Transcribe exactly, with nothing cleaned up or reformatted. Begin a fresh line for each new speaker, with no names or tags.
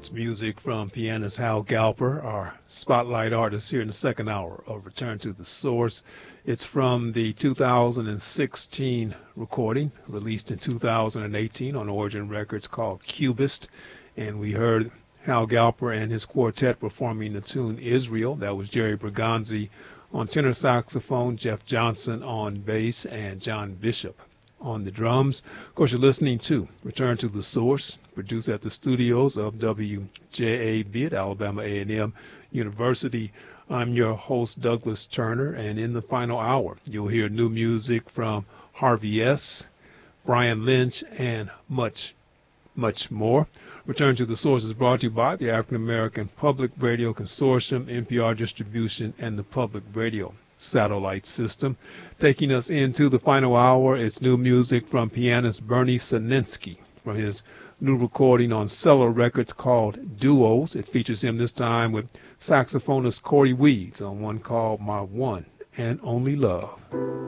That's music from pianist Hal Galper, our spotlight artist here in the second hour of Return to the Source. It's from the two thousand sixteen recording, released in two thousand eighteen on Origin Records, called Cubist. And we heard Hal Galper and his quartet performing the tune Israel. That was Jerry Bergonzi on tenor saxophone, Jeff Johnson on bass, and John Bishop on the drums. Of course, you're listening to Return to the Source, produced at the studios of W J A B at Alabama A and M University. I'm your host, Douglas Turner, and in the final hour, you'll hear new music from Harvey S., Brian Lynch, and much, much more. Return to the Source is brought to you by the African American Public Radio Consortium, N P R Distribution, and the Public Radio Satellite System. Taking us into the final hour, it's new music from pianist Bernie Saninsky from his new recording on Cellar Records called Duos. It features him this time with saxophonist Corey Weeds on one called My One and Only Love.